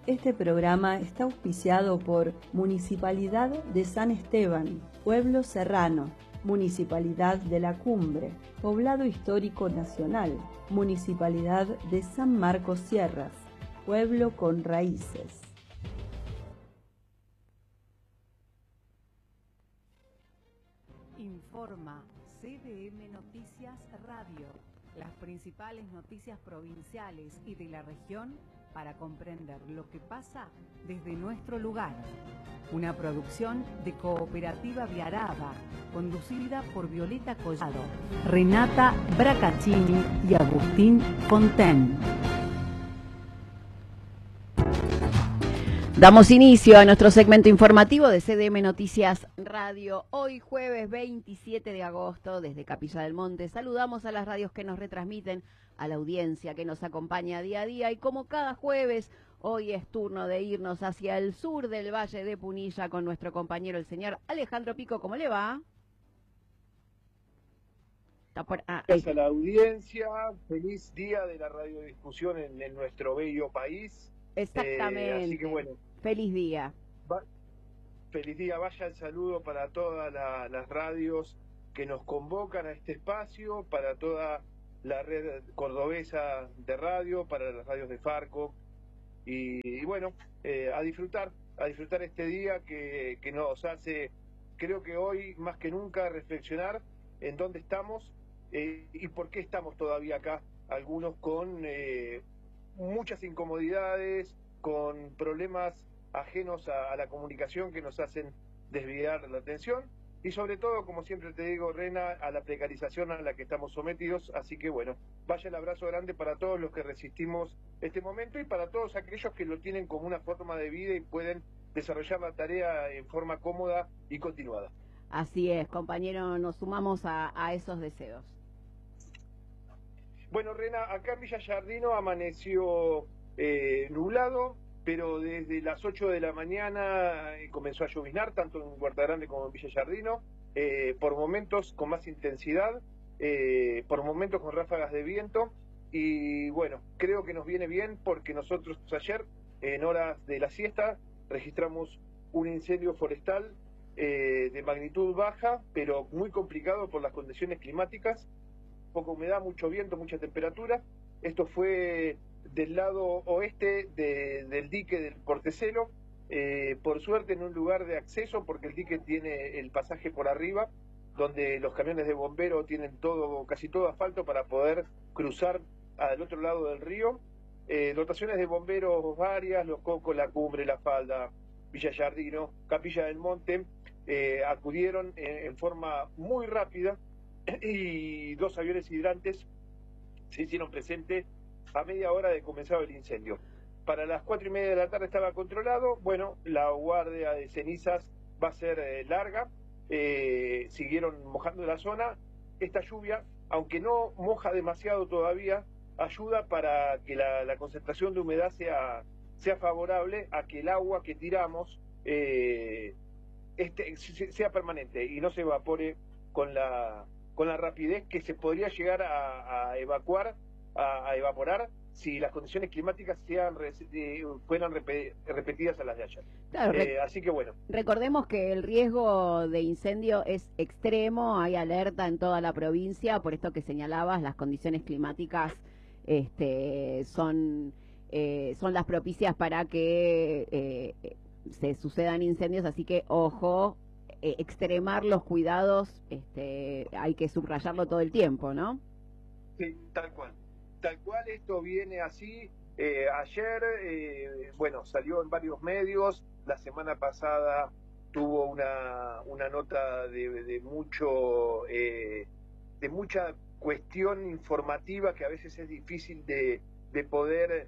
Este programa está auspiciado por Municipalidad de San Esteban, Pueblo Serrano, Municipalidad de la Cumbre, Poblado Histórico Nacional, Municipalidad de San Marcos Sierras, Pueblo con Raíces. Informa CDM Noticias Radio, las principales noticias provinciales y de la región para comprender lo que pasa desde nuestro lugar. Una producción de Cooperativa Viaraba, conducida por Violeta Collado, Renata Bracaccini y Agustín Fontaine. Damos inicio a nuestro segmento informativo de CDM Noticias Radio. Hoy jueves 27 de agosto, desde Capilla del Monte, saludamos a las radios que nos retransmiten, a la audiencia que nos acompaña día a día, y como cada jueves, hoy es turno de irnos hacia el sur del Valle de Punilla con nuestro compañero el señor Alejandro Pico. ¿Cómo le va? Gracias a la audiencia, feliz día de la radiodifusión en nuestro bello país. Exactamente. Así que bueno. Feliz día. Feliz día, vaya el saludo para todas las radios que nos convocan a este espacio, para toda la red cordobesa de radio, para las radios de Farco, y bueno, a disfrutar este día que nos hace, creo que hoy más que nunca, reflexionar en dónde estamos y por qué estamos todavía acá, algunos con muchas incomodidades, con problemas ajenos a la comunicación que nos hacen desviar la atención y sobre todo, como siempre te digo, Rena, a la precarización a la que estamos sometidos. Así que bueno, vaya el abrazo grande para todos los que resistimos este momento y para todos aquellos que lo tienen como una forma de vida y pueden desarrollar la tarea en forma cómoda y continuada. Así es, compañero, nos sumamos a esos deseos. Bueno, Rena, acá en Villa Giardino amaneció nublado, pero desde las 8 de la mañana comenzó a lloviznar, tanto en Huerta Grande como en Villa Giardino, por momentos con más intensidad, por momentos con ráfagas de viento, y bueno, creo que nos viene bien porque nosotros ayer, en horas de la siesta, registramos un incendio forestal de magnitud baja, pero muy complicado por las condiciones climáticas, poca humedad, mucho viento, mucha temperatura. Esto fue del lado oeste del dique del Portecelo, por suerte en un lugar de acceso, porque el dique tiene el pasaje por arriba, donde los camiones de bomberos tienen casi todo asfalto para poder cruzar al otro lado del río. Dotaciones de bomberos varias, Los Cocos, La Cumbre, La Falda, Villa Giardino, Capilla del Monte, acudieron en forma muy rápida, y 2 aviones hidrantes se hicieron presentes a media hora de comenzado el incendio. Para las 4:30 de la tarde estaba controlado. Bueno, la guardia de cenizas va a ser larga, siguieron mojando la zona. Esta lluvia, aunque no moja demasiado todavía, ayuda para que la concentración de humedad sea favorable a que el agua que tiramos sea permanente y no se evapore con la rapidez que se podría llegar a evaporar si las condiciones climáticas fueran repetidas a las de ayer. Claro, así que bueno. Recordemos que el riesgo de incendio es extremo, hay alerta en toda la provincia, por esto que señalabas, las condiciones climáticas son las propicias para que se sucedan incendios, así que ojo, extremar los cuidados, hay que subrayarlo todo el tiempo, ¿no? Sí, tal cual, esto viene así. Ayer, bueno, salió en varios medios, la semana pasada tuvo una nota de mucha cuestión informativa que a veces es difícil de poder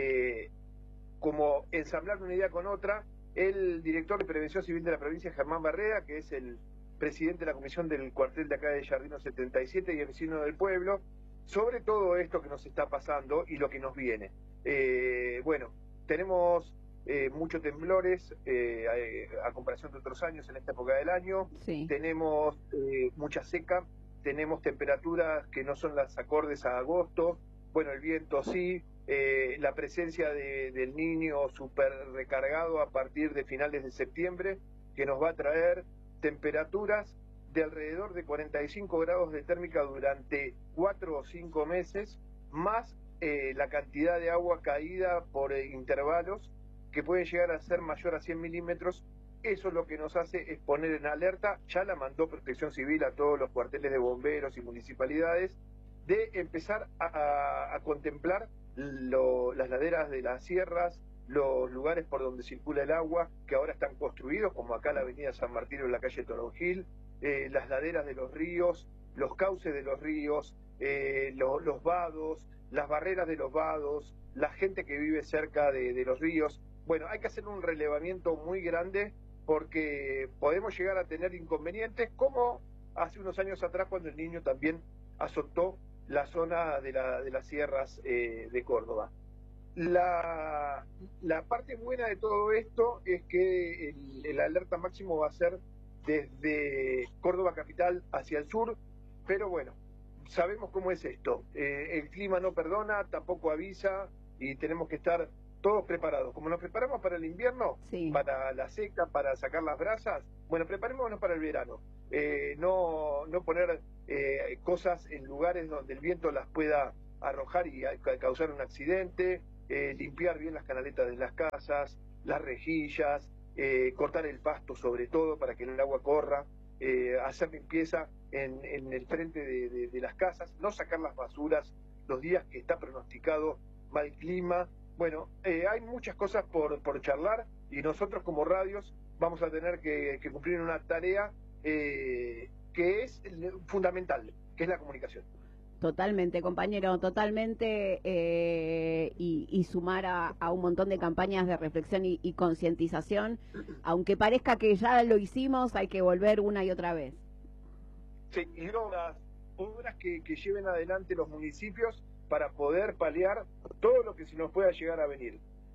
como ensamblar una idea con otra. El director de Prevención Civil de la provincia, Germán Barreda, que es el presidente de la comisión del cuartel de acá de Giardino 77 y el vecino del pueblo, sobre todo esto que nos está pasando y lo que nos viene. Bueno, tenemos muchos temblores a comparación de otros años en esta época del año. Sí. Tenemos mucha seca, tenemos temperaturas que no son las acordes a agosto. Bueno, el viento sí, la presencia del Niño super recargado a partir de finales de septiembre, que nos va a traer temperaturas de alrededor de 45 grados de térmica durante 4 o 5 meses, más la cantidad de agua caída por intervalos que pueden llegar a ser mayor a 100 milímetros. Eso lo que nos hace es poner en alerta, ya la mandó Protección Civil a todos los cuarteles de bomberos y municipalidades, de empezar a contemplar las laderas de las sierras, los lugares por donde circula el agua, que ahora están construidos, como acá la avenida San Martín o la calle Toronjil, las laderas de los ríos, los cauces de los ríos, los vados, las barreras de los vados, la gente que vive cerca de los ríos. Bueno, hay que hacer un relevamiento muy grande porque podemos llegar a tener inconvenientes, como hace unos años atrás cuando el Niño también azotó la zona de las sierras de Córdoba. La parte buena de todo esto es que el alerta máximo va a ser desde Córdoba capital hacia el sur, pero bueno, sabemos cómo es esto. El clima no perdona, tampoco avisa y tenemos que estar todos preparados. Como nos preparamos para el invierno, sí, para la seca, para sacar las brasas, bueno, preparémonos para el verano. No poner cosas en lugares donde el viento las pueda arrojar y causar un accidente, limpiar bien las canaletas de las casas, las rejillas, cortar el pasto sobre todo para que el agua corra, hacer limpieza en el frente de las casas, no sacar las basuras los días que está pronosticado mal clima. Bueno, hay muchas cosas por charlar y nosotros como radios vamos a tener que cumplir una tarea que es fundamental, que es la comunicación. Totalmente, compañero, totalmente, y sumar a un montón de campañas de reflexión y concientización. Aunque parezca que ya lo hicimos, hay que volver una y otra vez. Sí, y las obras que lleven adelante los municipios para poder paliar todo lo que se nos pueda llegar a venir.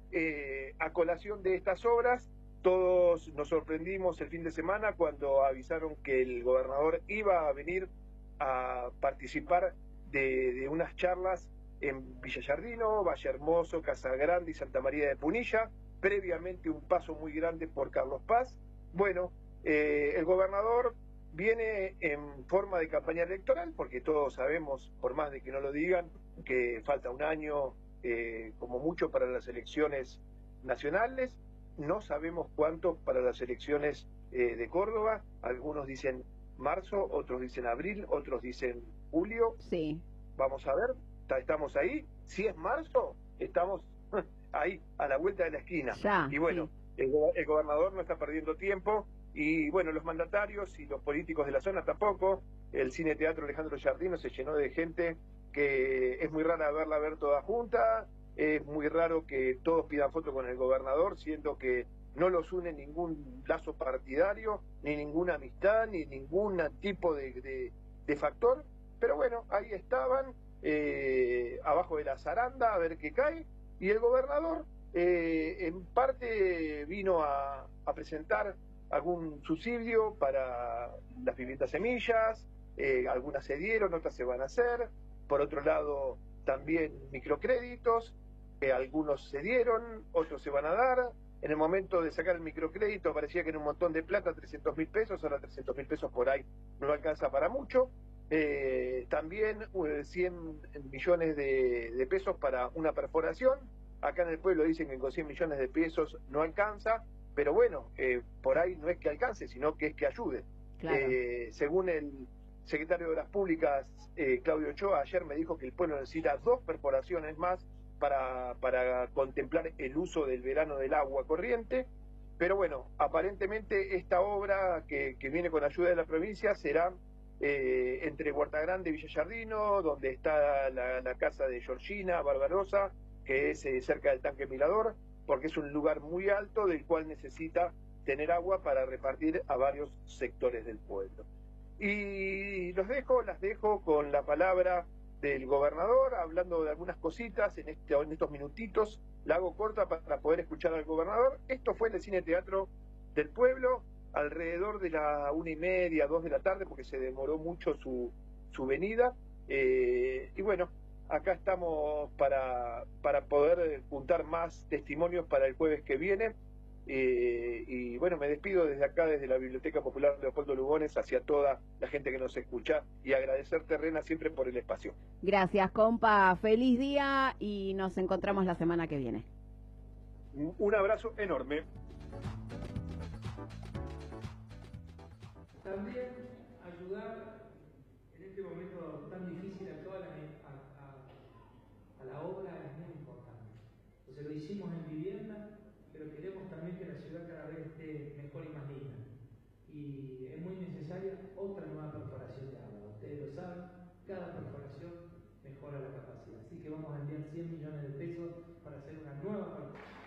A colación de estas obras, todos nos sorprendimos el fin de semana cuando avisaron que el gobernador iba a venir a participar de unas charlas en Villa Yardino, Valle Hermoso, Casa Grande y Santa María de Punilla, previamente un paso muy grande por Carlos Paz. Bueno, el gobernador viene en forma de campaña electoral, porque todos sabemos, por más de que no lo digan, que falta un año como mucho para las elecciones nacionales, no sabemos cuánto para las elecciones de Córdoba, algunos dicen marzo, otros dicen abril, otros dicen julio. Sí. Vamos a ver, estamos ahí. Si es marzo, estamos ahí, a la vuelta de la esquina. Ya, y bueno, sí. el gobernador no está perdiendo tiempo, y bueno, los mandatarios y los políticos de la zona tampoco. El Cine Teatro Alejandro Yardino se llenó de gente que es muy rara verla ver toda junta, es muy raro que todos pidan foto con el gobernador, siendo que no los une ningún lazo partidario, ni ninguna amistad, ni ningún tipo de factor. Pero bueno, ahí estaban, abajo de la zaranda, a ver qué cae, y el gobernador en parte vino a presentar algún subsidio para las viviendas semillas, algunas se dieron, otras se van a hacer. Por otro lado, también microcréditos, algunos se dieron, otros se van a dar. En el momento de sacar el microcrédito parecía que era un montón de plata, 300.000 pesos, ahora 300.000 pesos por ahí no alcanza para mucho. También 100 millones de pesos para una perforación. Acá en el pueblo dicen que con 100 millones de pesos no alcanza, pero bueno, por ahí no es que alcance, sino que es que ayude. Claro. Según el secretario de Obras Públicas, Claudio Ochoa, ayer me dijo que el pueblo necesita 2 perforaciones más para contemplar el uso del verano del agua corriente. Pero bueno, aparentemente esta obra que viene con ayuda de la provincia será entre Huerta Grande y Villa Yardino, donde está la casa de Georgina Barbarosa, que es cerca del tanque Mirador, porque es un lugar muy alto del cual necesita tener agua para repartir a varios sectores del pueblo. Y las dejo con la palabra del gobernador, hablando de algunas cositas en estos minutitos. La hago corta para poder escuchar al gobernador. Esto fue en el Cine Teatro del Pueblo, alrededor de la 1:30, 2 de la tarde, porque se demoró mucho su venida. Y bueno, acá estamos para poder juntar más testimonios para el jueves que viene. Y bueno, me despido desde acá, desde la Biblioteca Popular Leopoldo Lugones, hacia toda la gente que nos escucha, y agradecerte, Rena, siempre por el espacio. Gracias, compa. Feliz día y nos encontramos la semana que viene. Un abrazo enorme. También ayudar en este momento tan difícil a toda la obra es muy importante. Entonces lo hicimos en vivienda, pero queremos también que la ciudad cada vez esté mejor y más digna. Y es muy necesaria otra nueva perforación de agua. Ustedes lo saben, cada perforación mejora la capacidad. Así que vamos a enviar 100 millones de pesos para hacer una nueva perforación.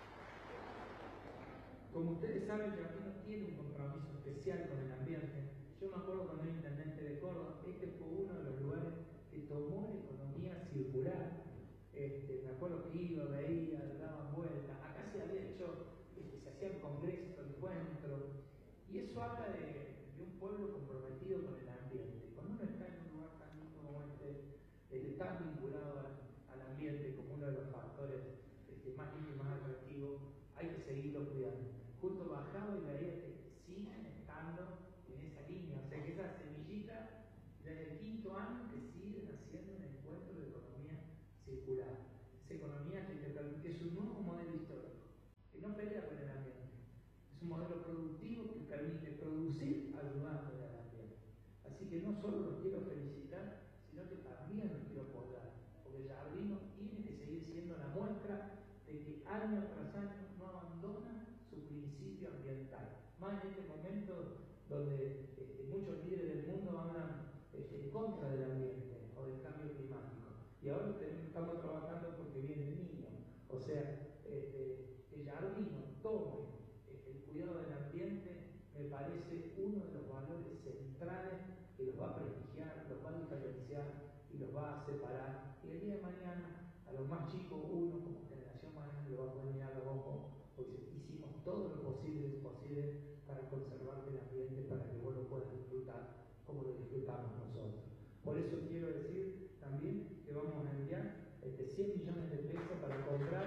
Como ustedes saben, Jardino tiene un compromiso especial con el ambiente. Yo me acuerdo cuando era intendente de Córdoba, este fue uno de los lugares que tomó la economía circular. Me acuerdo que iba, veía, daban vueltas. Acá se había hecho, se hacían congresos, encuentros, y eso habla de un pueblo comprometido con el ambiente. Cuando uno está en un lugar tan lindo como tan vinculado al ambiente como uno de los factores más lindos y más atractivos, hay que seguirlo cuidando. Justo bajaba y veía que siguen estando en esa línea, o sea que esa semillita desde el 5.º año que siguen haciendo un encuentro de economía circular. Esa economía que es un nuevo modelo histórico, que no pelea con el ambiente, es un modelo productivo que permite producir ayudando al ambiente. Así que no solo los quiero felicitar, sino que también los quiero apoyar, porque Jardino tiene que seguir siendo la muestra de que año tras año no abandona su principio ambiental. Más en este momento donde muchos líderes del mundo hablan en contra del ambiente o del cambio climático. Y ahora estamos trabajando porque viene el niño. O sea, que Jardino tome el cuidado del ambiente me parece uno de los valores centrales que los va a prestigiar, los va a diferenciar y los va a separar. Y el día de mañana, a los más chicos, uno como generación más grande lo va a poder mirar a los ojos, porque hicimos todo lo posible y imposible para conservar el ambiente, para que vos lo puedas disfrutar como lo disfrutamos nosotros. Por eso quiero decir también que vamos a enviar 100 millones de pesos para comprar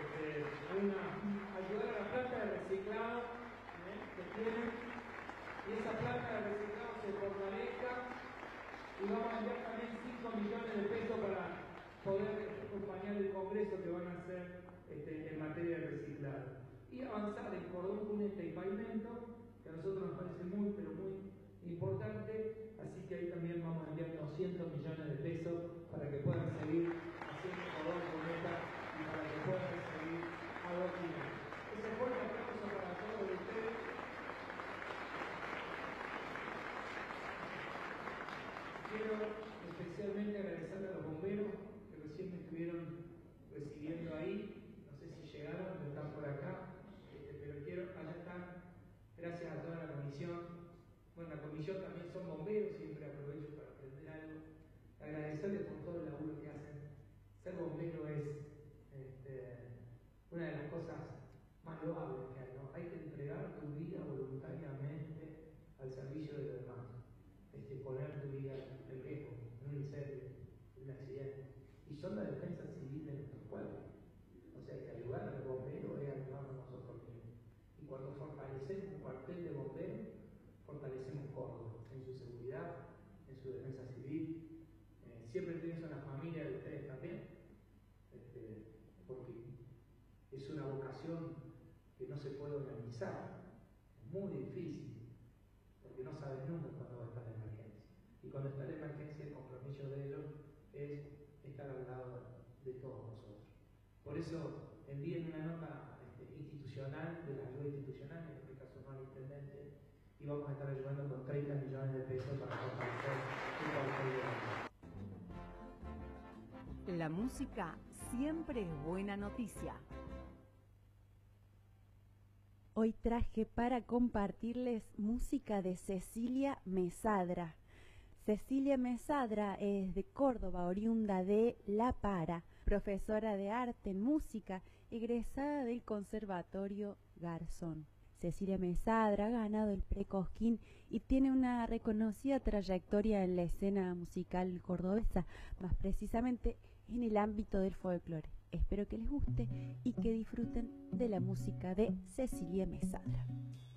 ayudar a la planta de reciclado que tienen, y esa planta de reciclado se fortalezca, y vamos a enviar también 5 millones de pesos para poder acompañar el congreso que van a hacer en materia de reciclado. Y avanzar en cordón, cuneta y pavimento, que a nosotros nos parece muy, pero muy importante, así que ahí también vamos a enviar 200 millones de pesos para que puedan seguir haciendo cordón, cuneta y para que puedan seguir adoquinando. Ese fuerte aplauso para todos ustedes. Quiero especialmente agradecerle a los bomberos que recién me estuvieron recibiendo ahí. No sé si llegaron, pero están por acá. Pero allá están. Gracias a toda la comisión. Bueno, la comisión también son bomberos, siempre aprovecho para aprender algo. Agradecerles por todo el laburo que hacen. Ser bombero es una de las cosas más loables que hay, ¿no? Hay que entregar tu vida voluntariamente al servicio de los demás. Poner tu vida en riesgo, en un incendio, en un accidente. Y son la defensa civil de nuestro pueblo. O sea, que ayudar a los bomberos es ayudarnos nosotros mismos. Y cuando fortalecemos un cuartel de bomberos, fortalecemos Córdoba en su seguridad, en su defensa civil. Siempre pienso en la familia de ustedes también, porque es una vocación que no se puede organizar. Es muy difícil, porque no sabes nunca cuándo va a estar en emergencia. Y cuando está en emergencia, el compromiso de ellos es estar al lado de todos nosotros. Por eso envíen una nota institucional, de la ayuda institucional, en este caso no al intendente, y vamos a estar ayudando con 30 millones de pesos para fortalecer un cuartel de bomberos. La música siempre es buena noticia. Hoy traje para compartirles música de Cecilia Mesadra. Cecilia Mesadra es de Córdoba, oriunda de La Para, profesora de arte en música, egresada del Conservatorio Garzón. Cecilia Mesadra ha ganado el Precosquín y tiene una reconocida trayectoria en la escena musical cordobesa, más precisamente en el ámbito del folclore. Espero que les guste y que disfruten de la música de Cecilia Mesadra.